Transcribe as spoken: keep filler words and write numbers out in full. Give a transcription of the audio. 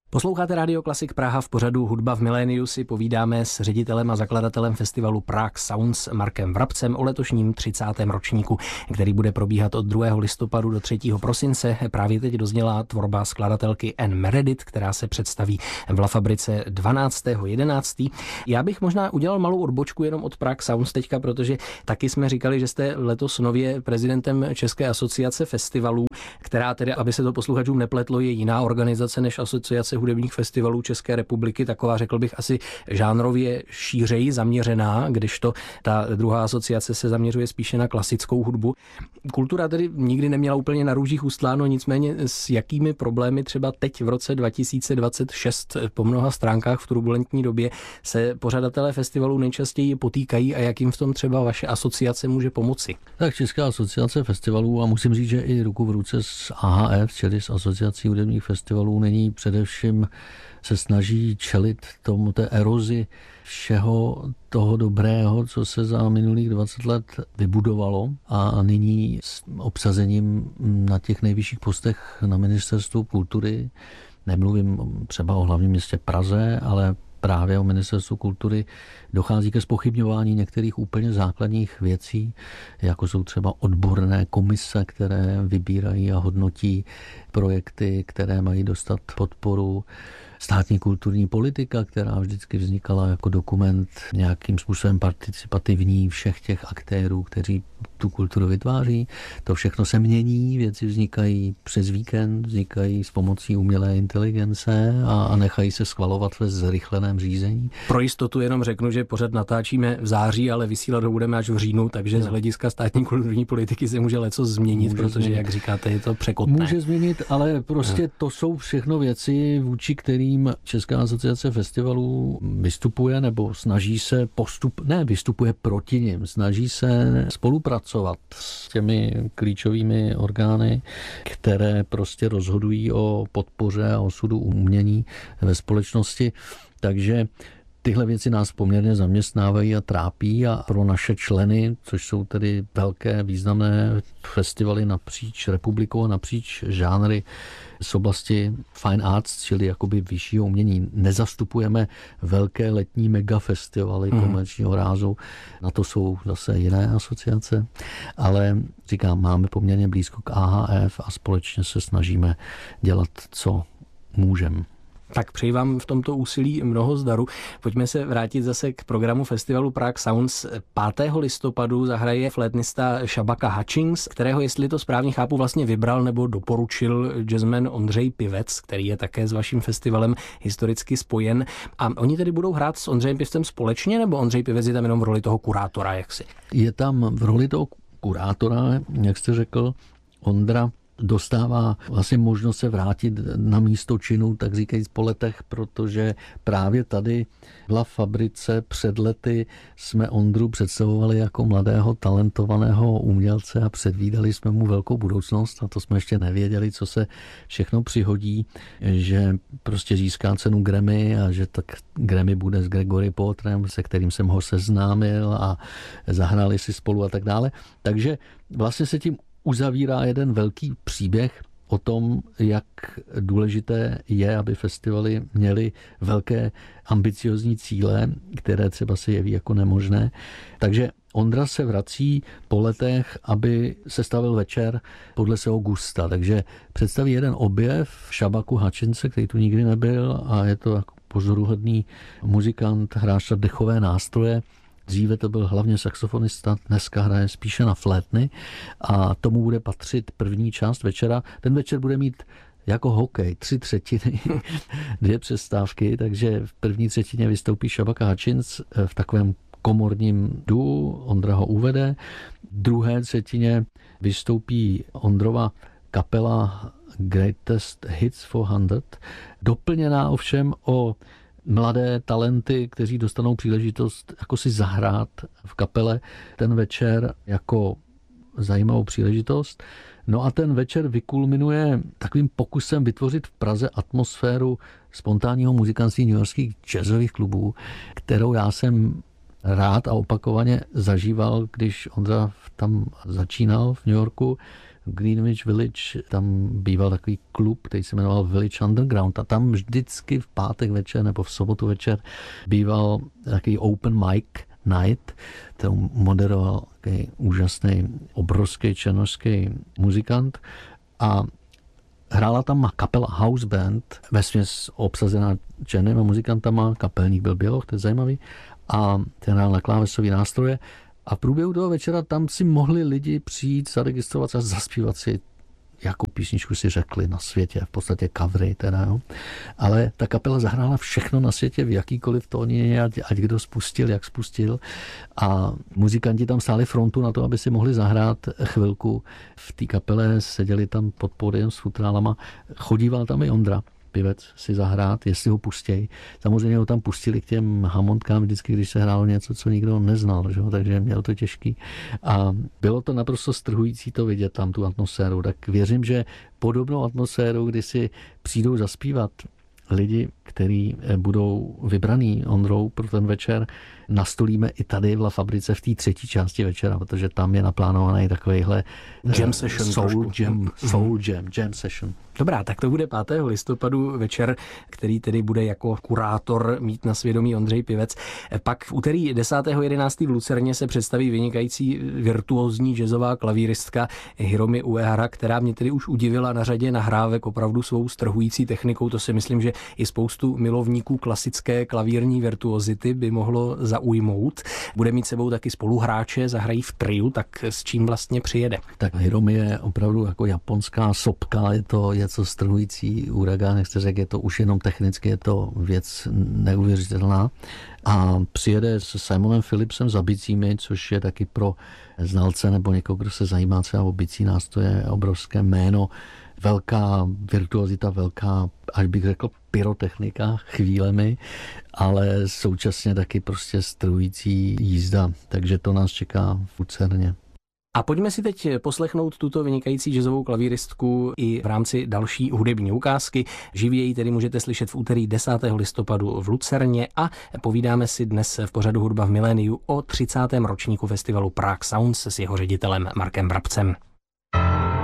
Posloucháte Radio Klasik Praha. V pořadu Hudba v miléniu si povídáme s ředitelem a zakladatelem festivalu Prague Sounds Markem Vrabcem o letošním třicátém ročníku, který bude probíhat od druhého listopadu do třetího prosince. Právě teď dozněla tvorba skladatelky Anne Meredith, která se představí v La Fabrice dvanáctého jedenáctého Já bych možná udělal malou odbočku jenom od Prague Sounds teďka, protože taky jsme říkali, že jste letos nově prezidentem České asociace festivalů, která tedy, aby se to posluchačům nepletlo, je jiná organizace než Asociace hudebních festivalů České republiky, taková, řekl bych, asi žánrově šířeji zaměřená, kdežto ta druhá asociace se zaměřuje spíše na klasickou hudbu. Kultura tedy nikdy neměla úplně na růžích ustláno, nicméně s jakými problémy třeba teď v roce dva tisíce dvacet šest po mnoha stránkách v turbulentní době se pořadatelé festivalů nejčastěji potýkají a jak jim v tom třeba vaše asociace může pomoci? Tak Česká asociace festivalů, a musím říct, že i ruku v ruce s A H F, čili s Asociací hudebních festivalů, není především se snaží čelit tomu té erozi všeho toho dobrého, co se za minulých dvacet let vybudovalo a nyní s obsazením na těch nejvyšších postech na Ministerstvu kultury, nemluvím třeba o hlavním městě Praze, ale právě o Ministerstvu kultury dochází ke zpochybňování některých úplně základních věcí, jako jsou třeba odborné komise, které vybírají a hodnotí projekty, které mají dostat podporu. Státní kulturní politika, která vždycky vznikala jako dokument nějakým způsobem participativní všech těch aktérů, kteří tu kulturu vytváří. To všechno se mění, věci vznikají přes víkend, vznikají s pomocí umělé inteligence a, a nechají se schvalovat ve zrychleném řízení. Pro jistotu jenom řeknu, že pořád natáčíme v září, ale vysílat ho budeme až v říjnu, takže no. Z hlediska státní kulturní politiky se může leco změnit, může protože, změnit. Jak říkáte, je to překotné. Může změnit, ale prostě no. To jsou všechno věci, vůči kterým Česká asociace festivalů vystupuje nebo snaží se postup, ne vystupuje proti nim, snaží se spolupracovat s těmi klíčovými orgány, které prostě rozhodují o podpoře a osudu umění ve společnosti. Takže tyhle věci nás poměrně zaměstnávají a trápí a pro naše členy, což jsou tedy velké významné festivaly napříč republikou a napříč žánry z oblasti fine arts, čili jakoby vyššího umění. Nezastupujeme velké letní megafestivaly mm. komerčního rázu, na to jsou zase jiné asociace, ale říkám, máme poměrně blízko k A H F a společně se snažíme dělat, co můžeme. Tak přeji vám v tomto úsilí mnoho zdaru. Pojďme se vrátit zase k programu festivalu Prague Sounds. pátého listopadu zahraje flétnista Shabaka Hutchings, kterého, jestli to správně chápu, vlastně vybral nebo doporučil jazzman Ondřej Pivec, který je také s vaším festivalem historicky spojen. A oni tedy budou hrát s Ondřejem Pivcem společně, nebo Ondřej Pivec je tam jenom v roli toho kurátora, jaksi? Je tam v roli toho kurátora, jak jste řekl, Ondra dostává vlastně možnost se vrátit na místo činu, tak říkají po letech, protože právě tady v La Fabrice před lety jsme Ondru představovali jako mladého, talentovaného umělce a předvídali jsme mu velkou budoucnost a to jsme ještě nevěděli, co se všechno přihodí, že prostě získá cenu Grammy a že tak Grammy bude s Gregory Porterem, se kterým jsem ho seznámil a zahráli si spolu a tak dále. Takže vlastně se tím uzavírá jeden velký příběh o tom, jak důležité je, aby festivaly měly velké ambiciozní cíle, které třeba se jeví jako nemožné. Takže Ondra se vrací po letech, aby se stavil večer podle svého gusta. Takže představí jeden objev Shabaku Hutchinse, který tu nikdy nebyl a je to jako pozoruhodný muzikant, hráč na dechové nástroje. Dříve to byl hlavně saxofonista, dneska hraje spíše na flétny a tomu bude patřit první část večera. Ten večer bude mít jako hokej, tři třetiny, dvě přestávky, takže v první třetině vystoupí Shabaka Hutchins v takovém komorním duu, Ondra ho uvede. V druhé třetině vystoupí Ondrova kapela Greatest Hits four hundred, doplněná ovšem o mladé talenty, kteří dostanou příležitost jako si zahrát v kapele ten večer jako zajímavou příležitost. No a ten večer vykulminuje takovým pokusem vytvořit v Praze atmosféru spontánního muzikantství newyorských jazzových klubů, kterou já jsem rád a opakovaně zažíval, když Ondra tam začínal v New Yorku. Greenwich Village, tam býval takový klub, který se jmenoval Village Underground a tam vždycky v pátek večer nebo v sobotu večer býval takový open mic night, to moderoval takový úžasný, obrovský černošský muzikant a hrála tam kapela House Band, vesměs obsazená černýma muzikantama, kapelník byl běloch, to je zajímavý, a ten hrál na klávesový nástroje a v průběhu toho večera tam si mohli lidi přijít, zaregistrovat a zaspívat si, jakou písničku si řekli na světě, v podstatě covery teda, jo. Ale ta kapela zahrála všechno na světě v jakýkoliv tóně, ať, ať kdo spustil, jak spustil a muzikanti tam stáli frontu na to, aby si mohli zahrát chvilku. V té kapele seděli tam pod pódiem s futrálama, chodíval tam i Ondra Pivec si zahrát, jestli ho pustějí. Samozřejmě ho tam pustili k těm hamontkám vždycky, když se hrálo něco, co nikdo neznal, že? Takže měl to těžký. A bylo to naprosto strhující to vidět tam, tu atmosféru. Tak věřím, že podobnou atmosféru, kdy si přijdou zaspívat lidi, kteří budou vybraný Ondrou pro ten večer, nastolíme i tady v La Fabrice v té třetí části večera, protože tam je naplánovaný takovýhle jam session, soul jam, soul jam, jam session. Dobrá, tak to bude pátého listopadu večer, který tedy bude jako kurátor mít na svědomí Ondřej Pivec. Pak v úterý desátého jedenáctého v Lucerně se představí vynikající virtuózní jazzová klavíristka Hiromi Uehara, která mě tedy už udivila na řadě nahrávek opravdu svou strhující technikou. To si myslím, že i spoustu milovníků klasické klavírní virtuozity by mohlo zaujmout. Bude mít sebou taky spoluhráče, zahrají v triu, tak s čím vlastně přijede? Tak Hiromi je opravdu jako japonská sopka, je to něco strhující uragán, jak jste řekl, je to už jenom technicky, je to věc neuvěřitelná. A přijede s Simonem Philipsem za bicími, což je taky pro znalce nebo někoho, kdo se zajímá třeba o bicí nástroje, obrovské jméno, velká virtuozita, velká, až bych řekl, pyrotechnika chvílemi, ale současně taky prostě strhující jízda, takže to nás čeká v Lucerně. A pojďme si teď poslechnout tuto vynikající jazzovou klavíristku i v rámci další hudební ukázky. Živě ji tedy můžete slyšet v úterý desátého listopadu v Lucerně a povídáme si dnes v pořadu Hudba v miléniu o třicátém ročníku festivalu Prague Sounds s jeho ředitelem Markem Vrabcem.